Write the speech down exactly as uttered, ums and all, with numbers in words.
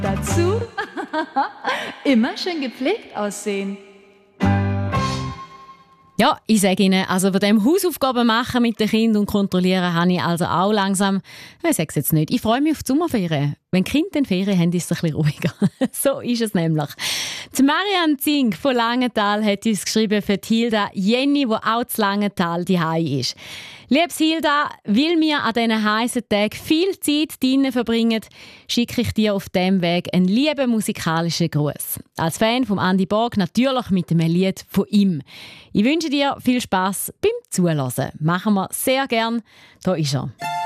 Dazu immer schön gepflegt aussehen. Ja, ich sage Ihnen, also bei dem Hausaufgaben machen mit den Kindern und kontrollieren, habe ich also auch langsam, ich sage es jetzt nicht, ich freue mich auf die Sommerferien. Wenn die Kinder dann Ferien haben, ist es ein bisschen ruhiger. So ist es nämlich. Die Marianne Zink von Langenthal hat uns geschrieben für die Hilda Jenny, die auch zu Langenthal daheim ist. Liebes Hilda, weil wir an diesen heißen Tagen viel Zeit drinnen verbringen, schicke ich dir auf diesem Weg einen lieben musikalischen Gruß. Als Fan von Andy Borg natürlich mit einem Lied von ihm. Ich wünsche dir viel Spass beim Zuhören. Machen wir sehr gern. Da ist er.